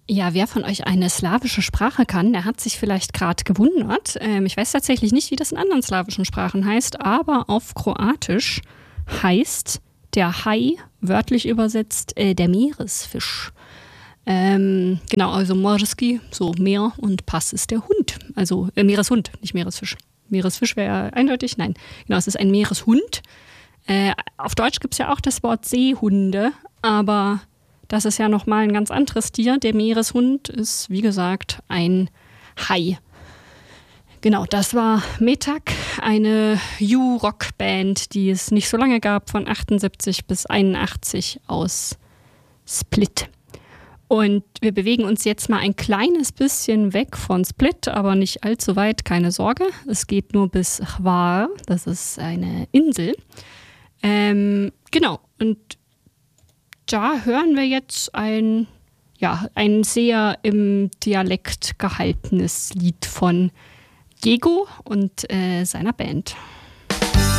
Ja, wer von euch eine slawische Sprache kann, der hat sich vielleicht gerade gewundert. Ich weiß tatsächlich nicht, wie das in anderen slawischen Sprachen heißt, aber auf Kroatisch heißt der Hai, wörtlich übersetzt, der Meeresfisch. Genau, also Morski, so Meer, und Pass ist der Hund. Also Meereshund, nicht Meeresfisch. Meeresfisch wäre eindeutig, nein. Genau, es ist ein Meereshund. Auf Deutsch gibt es ja auch das Wort Seehunde, aber das ist ja nochmal ein ganz anderes Tier. Der Meereshund ist, wie gesagt, ein Hai. Genau, das war Metak, eine U-Rock-Band, die es nicht so lange gab, von 78 bis 81 aus Split. Und wir bewegen uns jetzt mal ein kleines bisschen weg von Split, aber nicht allzu weit, keine Sorge. Es geht nur bis Hvar, das ist eine Insel. Genau, und da hören wir jetzt ein sehr im Dialekt gehaltenes Lied von Jego und seiner Band.